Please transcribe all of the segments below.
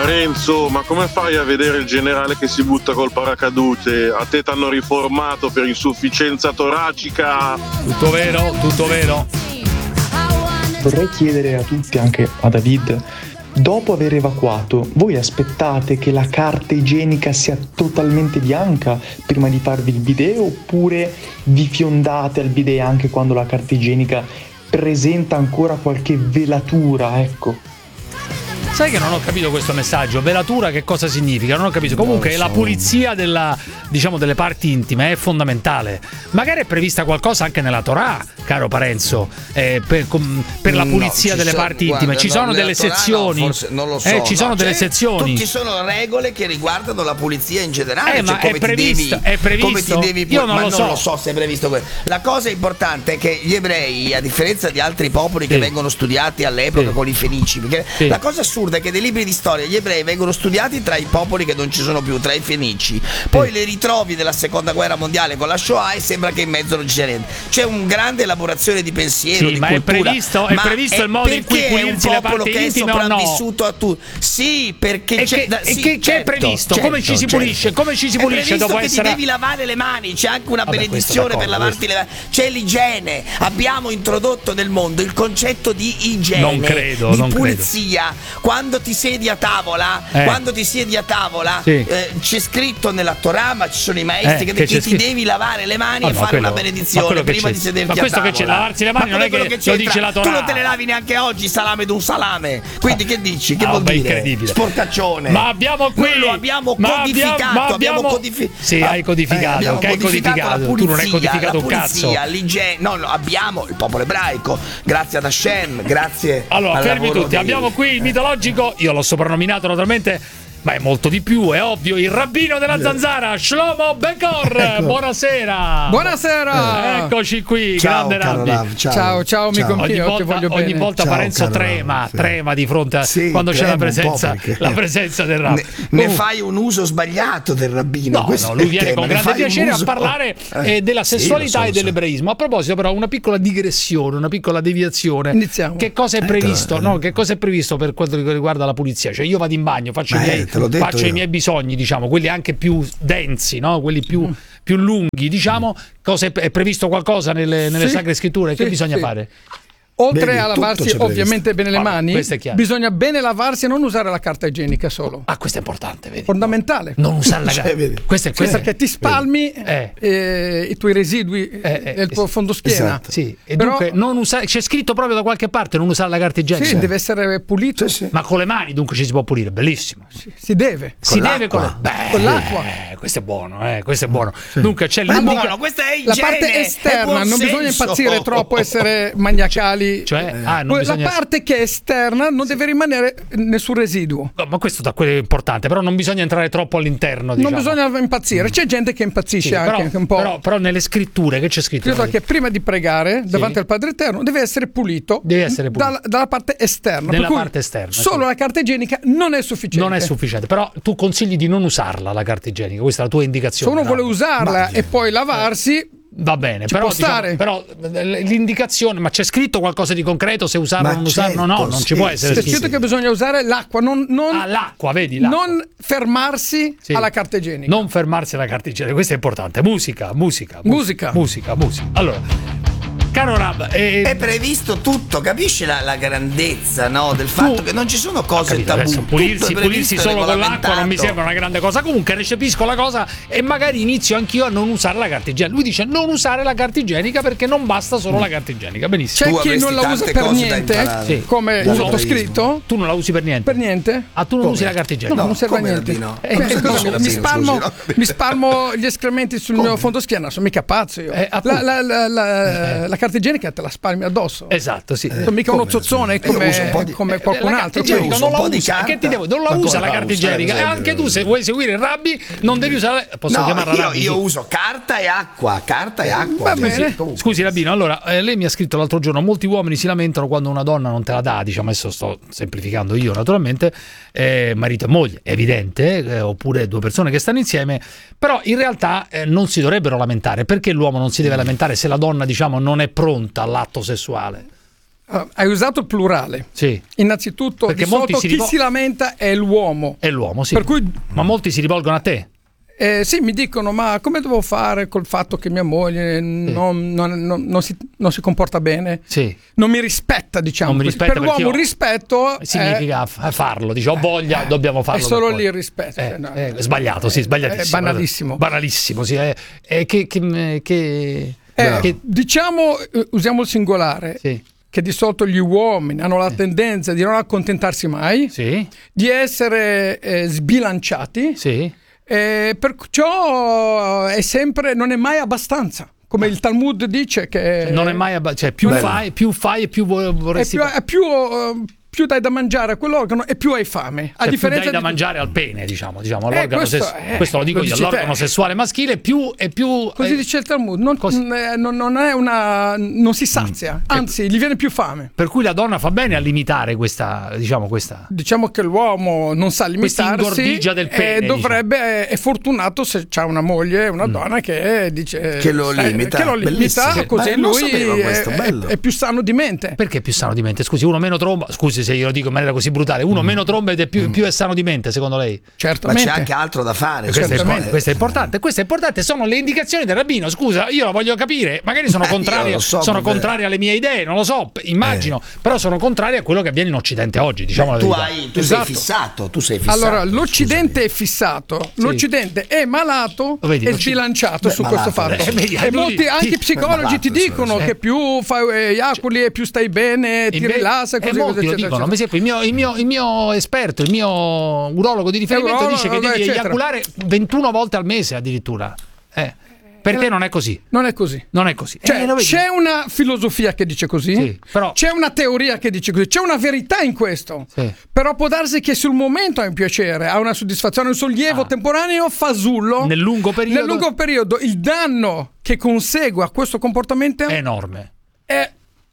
Renzo, ma come fai a vedere il generale che si butta col paracadute? A te t'hanno riformato per insufficienza toracica. Tutto vero, tutto vero. Vorrei chiedere a tutti, anche a David, dopo aver evacuato, voi aspettate che la carta igienica sia totalmente bianca prima di farvi il bidet, oppure vi fiondate al bidet anche quando la carta igienica presenta ancora qualche velatura, ecco? Sai che non ho capito questo messaggio? Velatura che cosa significa? Non ho capito. Comunque la pulizia della, diciamo, delle parti intime è fondamentale. Magari è prevista qualcosa anche nella Torah, caro Parenzo, per la pulizia delle parti intime. Ci sono delle sezioni. No, forse, non lo so. Ci sono delle sezioni. Ci sono regole che riguardano la pulizia in generale. Ma è previsto? È previsto? Come ti devi Io non ma lo so. non lo so se è previsto quello. La cosa importante è che gli ebrei, a differenza di altri popoli che vengono studiati all'epoca con i fenici, perché la cosa assurda è che nei libri di storia gli ebrei vengono studiati tra i popoli che non ci sono più, tra i fenici. Poi le ritrovi della seconda guerra mondiale con la Shoah e sembra che in mezzo non ci sia niente. C'è una grande elaborazione di pensiero, di ma cultura. È previsto il modo in cui pulirsi le parti intime o no? A tu. Sì, perché c'è è previsto, come ci si pulisce? Come ci si pulisce dopo essere? Ti devi lavare le mani, c'è anche una benedizione per lavarti le mani. C'è l'igiene. Abbiamo introdotto nel mondo il concetto di igiene, di pulizia. Quando ti siedi a tavola, c'è scritto nella Torah, ma ci sono i maestri che ti devi lavare le mani e fare una benedizione prima di sederti a tavola. Ma questo che c'è, lavarsi le mani non è che lo dice la Torah. Tu non te le lavi neanche oggi, salame d'un salame. Quindi che dici? Che vuol dire? Incredibile. Sporcaccione. Ma abbiamo qui. Noi lo abbiamo codificato. Sì, hai codificato. Che hai codificato? Tu non hai codificato un cazzo. L'igiene. No, abbiamo il popolo ebraico. Grazie ad Hashem, grazie. Allora, fermi tutti. Abbiamo qui il mitologico. Io l'ho soprannominato naturalmente, ma è molto di più, è ovvio, il rabbino della zanzara, Shlomo Bekor. Ecco. Buonasera. Eccoci qui, ciao, grande Rabbi. Ciao, amico mio, ogni volta Parenzo trema di fronte a quando c'è la presenza del Rabbi. Ne fai un uso sbagliato del rabbino. No, lui viene con grande piacere a parlare della sessualità e dell'ebraismo. A proposito, però, una piccola digressione, una piccola deviazione. Iniziamo. Che cosa è previsto? No, che cosa è previsto per quanto riguarda la pulizia? Cioè, io vado in bagno, faccio i miei bisogni, diciamo, quelli anche più densi, no? Quelli più lunghi, diciamo. È previsto qualcosa nelle Sacre Scritture? Che bisogna fare? Oltre a lavarsi ovviamente bene le mani, bisogna bene lavarsi e non usare la carta igienica solo. Questo è importante, vedi? Fondamentale. Non usare la carta. Questo è perché ti spalmi i tuoi residui del tuo fondoschiena. Esatto. Sì. E però, dunque non usare, c'è scritto proprio da qualche parte non usare la carta igienica. Sì, deve essere pulito. Sì. Ma con le mani dunque ci si può pulire, bellissimo. Sì, si deve. Con l'acqua. Con l'acqua. Questo è buono, questo è buono. Sì. Dunque c'è questa è igiene, la parte esterna, non bisogna impazzire troppo, essere maniacali. La parte che è esterna non deve rimanere nessun residuo. No, ma questo è importante, però non bisogna entrare troppo all'interno. Non bisogna impazzire. C'è gente che impazzisce anche un po'. Però nelle scritture che c'è scritto? Credo che prima di pregare davanti al Padre Eterno deve essere pulito. Dalla parte esterna. Nella parte esterna. Solo la carta igienica non è sufficiente. Non è sufficiente, però tu consigli di non usarla la carta igienica. Questa è la tua indicazione. Se uno vuole usarla e poi lavarsi. Va bene, però l'indicazione, ma c'è scritto qualcosa di concreto se usarlo o non usarlo? No, non ci può essere. C'è scritto che bisogna usare l'acqua, l'acqua, vedi? L'acqua. Non fermarsi alla carta igienica. Non fermarsi alla carta igienica, questo è importante. Musica. Allora, caro Rab, è previsto tutto, capisci la grandezza, no, del fatto che non ci sono cose tabù. Pulirsi solo con l'acqua non mi sembra una grande cosa. Comunque recepisco la cosa e magari inizio anchio a non usare la carta igienica. Lui dice non usare la carta igienica perché non basta solo la carta igienica. Benissimo. C'è chi non la usa per niente, come il sottoscritto. Tu non la usi per niente? Per niente? Tu non usi la carta igienica? No, non serve a niente. Mi spalmo gli escrementi sul mio fondoschiena, sono mica pazzo io. La carta igienica te la spalmi addosso. Esatto, sì. Sono mica uno zozzone come qualcun altro. Non la usa la carta igienica. E anche tu, se vuoi seguire il Rabbi, non devi usare. Posso chiamarla Rabbi? Io uso carta e acqua. Va bene. Scusi, Rabbino, allora lei mi ha scritto l'altro giorno: molti uomini si lamentano quando una donna non te la dà. Diciamo, adesso sto semplificando io, naturalmente, marito e moglie, è evidente, oppure due persone che stanno insieme. Però in realtà non si dovrebbero lamentare. Perché l'uomo non si deve lamentare se la donna, diciamo, non è pronta all'atto sessuale? Hai usato il plurale. Sì. Innanzitutto, perché di solito chi si lamenta è l'uomo. È l'uomo, sì. Per cui, ma molti si rivolgono a te. Sì, mi dicono, ma come devo fare col fatto che mia moglie non si comporta bene? Sì. Non mi rispetta, diciamo. Non mi rispetta, per l'uomo il rispetto significa farlo, dice ho voglia, dobbiamo farlo. È solo lì il rispetto. È sbagliato, sì, sbagliatissimo. È banalissimo. Banalissimo, sì. Diciamo, usiamo il singolare. Sì. Che di solito gli uomini hanno la tendenza di non accontentarsi mai, sì. Di essere sbilanciati, sì. Perciò è sempre, non è mai abbastanza. Come il Talmud dice che non è mai abbastanza, cioè più fai e più vorresti. Più dai da mangiare a quell'organo e più hai fame. Cioè, più dai da mangiare al pene, diciamo all'organo questo lo dico io, all'organo sessuale maschile più e più. Così dice il Talmud, non è non si sazia, anzi gli viene più fame. Per cui la donna fa bene a limitare questa. Diciamo che l'uomo non sa limitarsi. Questa ingordigia del pene. Dovrebbe, è fortunato se c'ha una moglie, una donna che dice che lo limita. Così lui è più sano di mente. Perché più sano di mente? Scusi, uno meno tromba. Scusi se io lo dico in maniera così brutale, uno meno tromba ed è più è sano di mente, secondo lei? Certamente. Ma c'è anche altro da fare. Questo è importante, sono le indicazioni del rabbino. Scusa, io la voglio capire, magari sono contrarie alle mie idee, non lo so, immagino, però sono contrarie a quello che avviene in Occidente oggi, diciamo la verità. Tu sei fissato. Allora, l'Occidente è fissato, l'Occidente è malato e sbilanciato su questo fatto. E molti anche psicologi ti dicono che più fai eiaculi e più stai bene, ti rilassa e così. Per esempio, il mio esperto, il mio urologo di riferimento dice che devi eiaculare 21 volte al mese addirittura. Per te non è così. Non è così. Cioè, c'è una filosofia che dice così, sì, però c'è una teoria che dice così, c'è una verità in questo. Sì. Però può darsi che sul momento ha un piacere, ha una soddisfazione, un sollievo temporaneo fasullo. Nel lungo periodo il danno che consegue a questo comportamento è enorme. È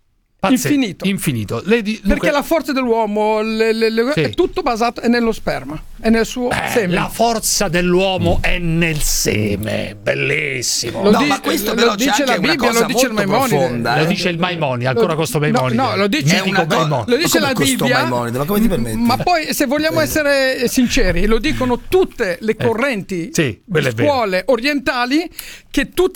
infinito. Perché la forza dell'uomo è tutto basato nello sperma, è nel suo seme. La forza dell'uomo è nel seme, bellissimo. Ma questo però dice la Bibbia, lo dice il Maimonide. Lo dice il Maimonide, ancora questo Maimonide. No, lo dice la Bibbia. Ma come ti permetti? Ma poi, se vogliamo essere sinceri, lo dicono tutte le correnti, le scuole orientali, che tutte